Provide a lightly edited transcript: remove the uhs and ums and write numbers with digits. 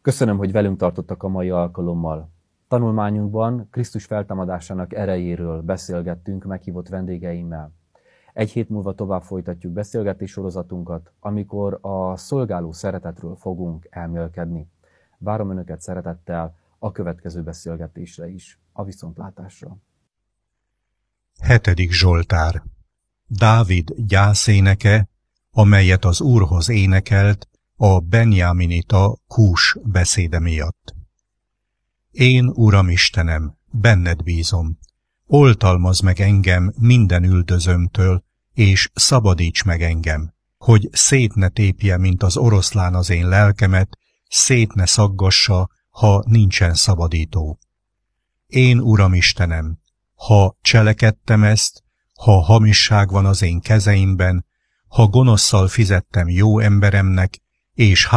Köszönöm, hogy velünk tartottak a mai alkalommal. Tanulmányunkban Krisztus feltámadásának erejéről beszélgettünk meghívott vendégeimmel. Egy hét múlva tovább folytatjuk beszélgetés sorozatunkat, amikor a szolgáló szeretetről fogunk elmélkedni. Várom Önöket szeretettel a következő beszélgetésre is. A viszontlátásra! 7. Zsoltár. Dávid gyászéneke, amelyet az Úrhoz énekelt a benjáminita Kús beszéde miatt. Én, Uram Istenem, benned bízom. Oltalmazd meg engem minden üldözömtől, és szabadíts meg engem, hogy szét ne tépje, mint az oroszlán az én lelkemet, szét ne szaggassa, ha nincsen szabadító. Én, Uram Istenem, ha cselekedtem ezt, ha hamisság van az én kezeimben, ha gonoszszal fizettem jó emberemnek, és